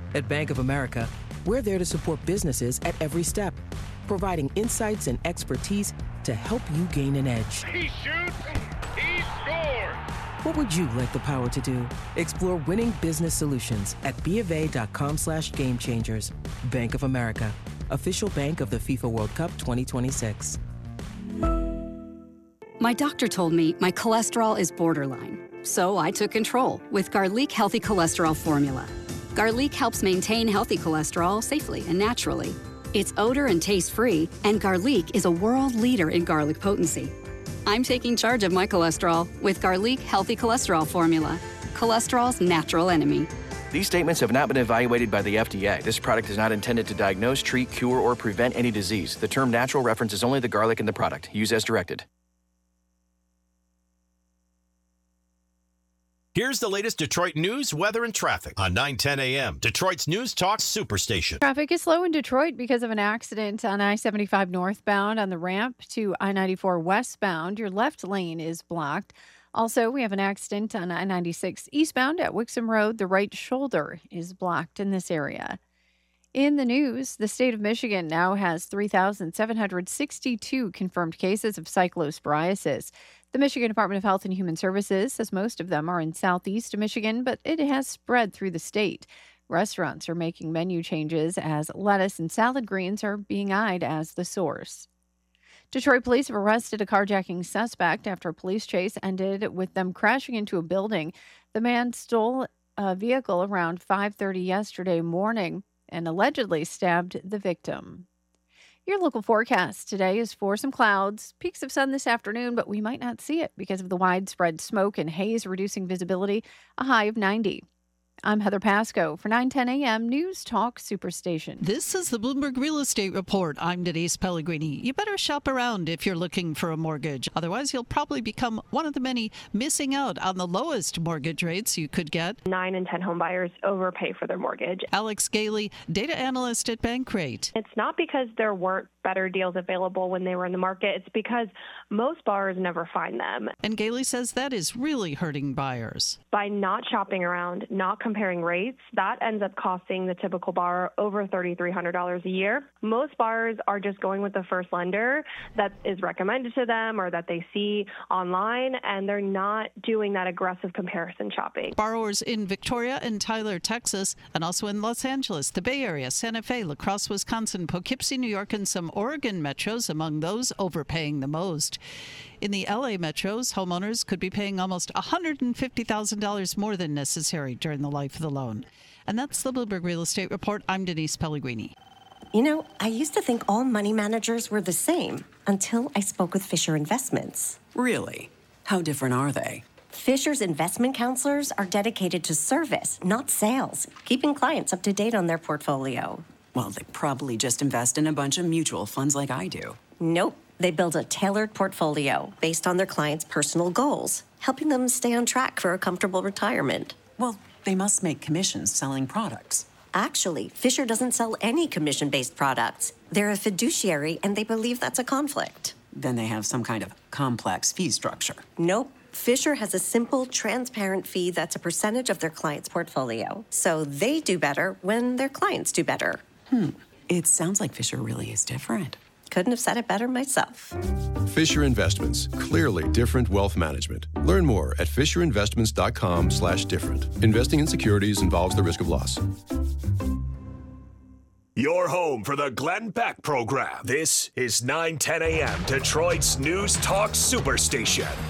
At Bank of America, we're there to support businesses at every step, providing insights and expertise to help you gain an edge. He shoots, he scores! What would you like the power to do? Explore winning business solutions at BofA.com/gamechangers. Bank of America, official bank of the FIFA World Cup 2026. My doctor told me my cholesterol is borderline, so I took control with Garlic Healthy Cholesterol Formula. Garlic helps maintain healthy cholesterol safely and naturally. It's odor and taste-free, and Garlic is a world leader in garlic potency. I'm taking charge of my cholesterol with Garlic Healthy Cholesterol Formula, cholesterol's natural enemy. These statements have not been evaluated by the FDA. This product is not intended to diagnose, treat, cure, or prevent any disease. The term natural references only the garlic in the product. Use as directed. Here's the latest Detroit news, weather, and traffic on 9:10 a.m. Detroit's News Talk Superstation. Traffic is slow in Detroit because of an accident on I-75 northbound on the ramp to I-94 westbound. Your left lane is blocked. Also, we have an accident on I-96 eastbound at Wixom Road. The right shoulder is blocked in this area. In the news, the state of Michigan now has 3,762 confirmed cases of cyclosporiasis. The Michigan Department of Health and Human Services says most of them are in southeast Michigan, but it has spread through the state. Restaurants are making menu changes as lettuce and salad greens are being eyed as the source. Detroit police have arrested a carjacking suspect after a police chase ended with them crashing into a building. The man stole a vehicle around 5:30 yesterday morning and allegedly stabbed the victim. Your local forecast today is for some clouds, peaks of sun this afternoon, but we might not see it because of the widespread smoke and haze reducing visibility, a high of 90. I'm Heather Pasco for 9:10 a.m. News Talk Superstation. This is the Bloomberg Real Estate Report. I'm Denise Pellegrini. You better shop around if you're looking for a mortgage. Otherwise, you'll probably become one of the many missing out on the lowest mortgage rates you could get. 9 in 10 home buyers overpay for their mortgage. Alex Gailey, data analyst at Bankrate. It's not because there weren't better deals available when they were in the market. It's because most borrowers never find them. And Gailey says that is really hurting buyers. By not shopping around, not comparing rates, that ends up costing the typical borrower over $3,300 a year. Most borrowers are just going with the first lender that is recommended to them or that they see online, and they're not doing that aggressive comparison shopping. Borrowers in Victoria and Tyler, Texas, and also in Los Angeles, the Bay Area, Santa Fe, La Crosse, Wisconsin, Poughkeepsie, New York, and some Oregon metros among those overpaying the most. In the LA metros, homeowners could be paying almost $150,000 more than necessary during the life of the loan. And that's the Bloomberg Real Estate Report. I'm Denise Pellegrini. You know, I used to think all money managers were the same until I spoke with Fisher Investments. Really? How different are they? Fisher's investment counselors are dedicated to service, not sales, keeping clients up to date on their portfolio. Well, they probably just invest in a bunch of mutual funds like I do. Nope. They build a tailored portfolio based on their clients' personal goals, helping them stay on track for a comfortable retirement. Well, they must make commissions selling products. Actually, Fisher doesn't sell any commission-based products. They're a fiduciary, and they believe that's a conflict. Then they have some kind of complex fee structure. Nope. Fisher has a simple, transparent fee that's a percentage of their client's portfolio. So they do better when their clients do better. It sounds like Fisher really is different. Couldn't have said it better myself. Fisher Investments. Clearly different wealth management. Learn more at fisherinvestments.com/different. Investing in securities involves the risk of loss. Your home for the Glenn Beck program. This is 9:10 a.m. Detroit's News Talk Superstation.